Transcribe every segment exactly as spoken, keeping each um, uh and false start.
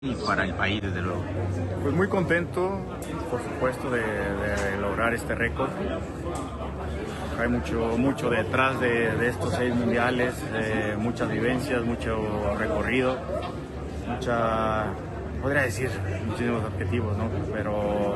y para el país, desde luego. Pues muy contento, por supuesto, de, de lograr este récord. Hay mucho, mucho detrás de, de estos seis mundiales, eh, muchas vivencias, mucho recorrido, mucha, podría decir muchísimos adjetivos, ¿no? Pero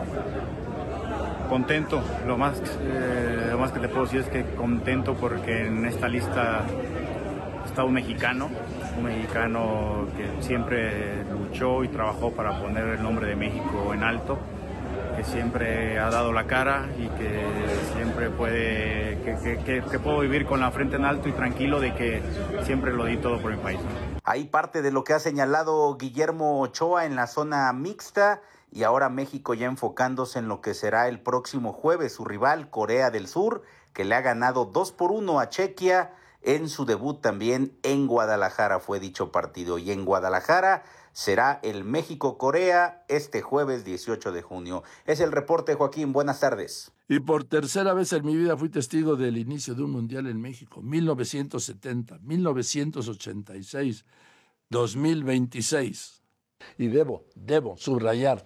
contento, lo más, eh, lo más que te puedo decir es que contento porque en esta lista está un mexicano, un mexicano que siempre luchó y trabajó para poner el nombre de México en alto, que siempre ha dado la cara y que siempre puede, que, que, que, que puedo vivir con la frente en alto y tranquilo de que siempre lo di todo por mi país, ¿no? Ahí parte de lo que ha señalado Guillermo Ochoa en la zona mixta, y ahora México ya enfocándose en lo que será el próximo jueves, su rival Corea del Sur, que le ha ganado dos por uno a Chequia en su debut también en Guadalajara, fue dicho partido. Y en Guadalajara será el México-Corea este jueves dieciocho de junio. Es el reporte, Joaquín. Buenas tardes. Y por tercera vez en mi vida fui testigo del inicio de un mundial en México. mil novecientos setenta, mil novecientos ochenta y seis, dos mil veintiséis. Y debo, debo subrayar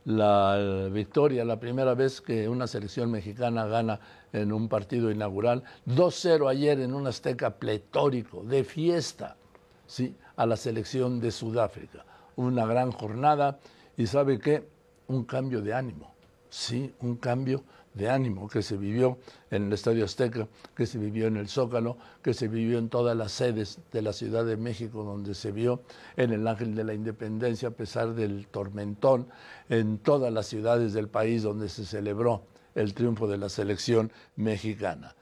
la victoria, la primera vez que una selección mexicana gana en un partido inaugural. dos cero ayer en un Azteca pletórico, de fiesta, ¿sí?, a la selección de Sudáfrica. Una gran jornada y ¿sabe qué? Un cambio de ánimo, sí, un cambio de ánimo que se vivió en el Estadio Azteca, que se vivió en el Zócalo, que se vivió en todas las sedes de la Ciudad de México, donde se vio en el Ángel de la Independencia, a pesar del tormentón, en todas las ciudades del país donde se celebró el triunfo de la selección mexicana.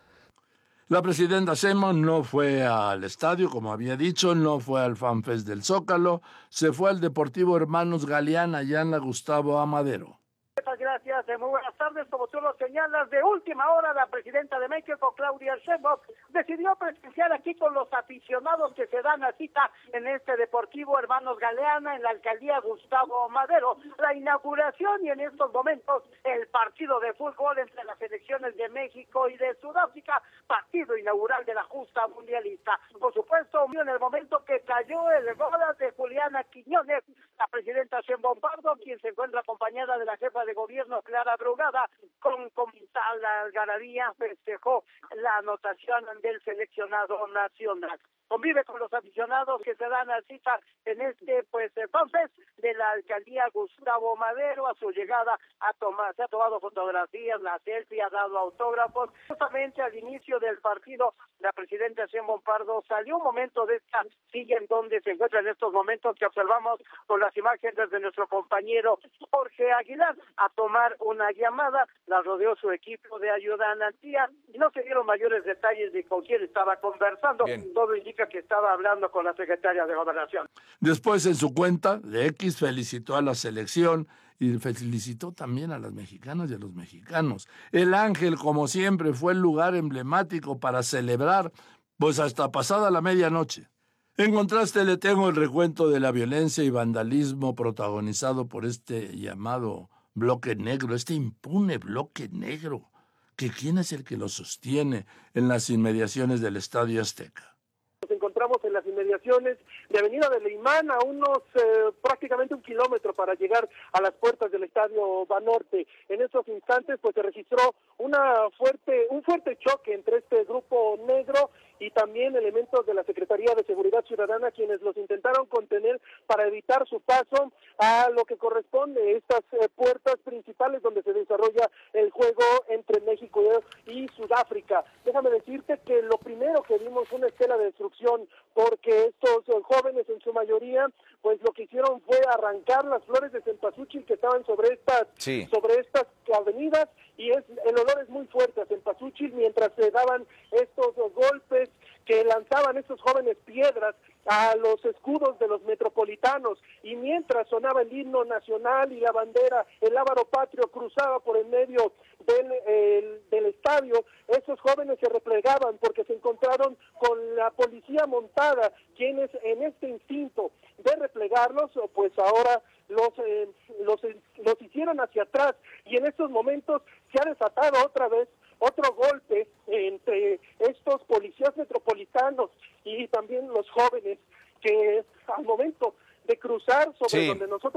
La presidenta Sheinbaum no fue al estadio, como había dicho, no fue al FanFest del Zócalo, se fue al Deportivo Hermanos Galeana, allá en la Gustavo Amadero. Muchas gracias, muy buenas tardes. Como tú lo señalas, de última hora la presidenta de México, Claudia Sheinbaum, decidió presenciar aquí con los aficionados que se dan a cita en este Deportivo Hermanos Galeana, en la alcaldía Gustavo Madero, la inauguración y en estos momentos el partido de fútbol entre las selecciones de México y de Sudáfrica, partido inaugural de la justa mundialista. Por supuesto, en el momento que cayó el gol de Juliana Quiñones, la presidenta Sheinbaum Pardo, quien se encuentra acompañada de la jefa de gobierno Clara Brugada, con tal algarabía festejó la anotación del seleccionado nacional. Convive con los aficionados que se dan a cita en este pues FanFest de la alcaldía Gustavo Madero. A su llegada a tomar, se ha tomado fotografías, la selfie, ha dado autógrafos. Justamente al inicio del partido, la presidenta Sheinbaum Pardo salió un momento de esta silla en donde se encuentra en estos momentos que observamos con las imágenes de nuestro compañero Jorge Aguilar, a tomar una llamada. La rodeó su equipo de ayudantía y no se dieron mayores detalles de con quién estaba conversando. Bien. Todo indica que estaba hablando con la secretaria de Gobernación. Después, en su cuenta de X, felicitó a la selección y felicitó también a las mexicanas y a los mexicanos. El Ángel, como siempre, fue el lugar emblemático para celebrar, pues hasta pasada la medianoche. En contraste, le tengo el recuento de la violencia y vandalismo protagonizado por este llamado bloque negro, este impune bloque negro, que quién es el que lo sostiene en las inmediaciones del Estadio Azteca. Nos encontramos en las inmediaciones de Avenida de Leimán, a unos eh, prácticamente un kilómetro para llegar a las puertas del Estadio Banorte. En estos instantes pues se registró una fuerte, un fuerte choque entre este grupo negro y también elementos de la Secretaría de Seguridad Ciudadana, quienes los intentaron contener para evitar su paso a lo que corresponde estas eh, puertas principales donde se desarrolla el juego entre México y Sudáfrica. Déjame decirte que lo primero que vimos fue una estela de destrucción, porque estos eh, jóvenes en su mayoría pues lo que hicieron fue arrancar las flores de cempasúchil que estaban sobre estas sí. sobre estas avenidas, y es el olor es muy fuerte a cempasúchil, mientras se daban estos uh, golpes que lanzaban estos jóvenes piedras a los escudos de los metropolitanos, y mientras sonaba el himno nacional y la bandera, el lábaro patrio cruzaba por el medio del, el, del estadio, esos jóvenes se replegaban porque se encontraron con la policía montada, quienes en este instinto de replegarlos, pues ahora los, eh, los, los hicieron hacia atrás, y en estos momentos se ha desatado otra vez otro golpe entre estos policías metropolitanos y también los jóvenes, que al momento de cruzar sobre Sí. donde nosotros